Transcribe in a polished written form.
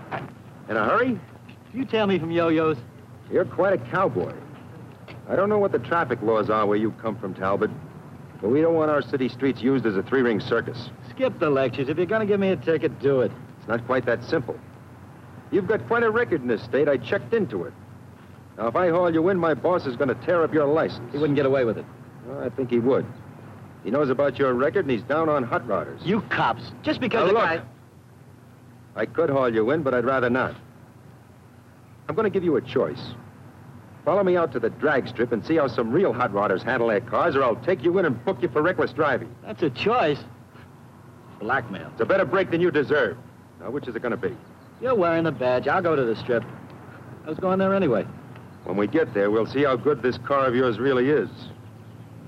In a hurry? You tell me from yo-yos. You're quite a cowboy. I don't know what the traffic laws are where you come from, Talbot, but we don't want our city streets used as a three-ring circus. Skip the lectures. If you're going to give me a ticket, do it. It's not quite that simple. You've got quite a record in this state. I checked into it. Now, if I haul you in, my boss is going to tear up your license. He wouldn't get away with it. Well, I think he would. He knows about your record, and he's down on hot rodders. You cops. Just because Now, the look, guy... I could haul you in, but I'd rather not. I'm going to give you a choice. Follow me out to the drag strip and see how some real hot rodders handle their cars, or I'll take you in and book you for reckless driving. That's a choice. Blackmail. It's a better break than you deserve. Now, which is it going to be? You're wearing the badge. I'll go to the strip. I was going there anyway. When we get there, we'll see how good this car of yours really is.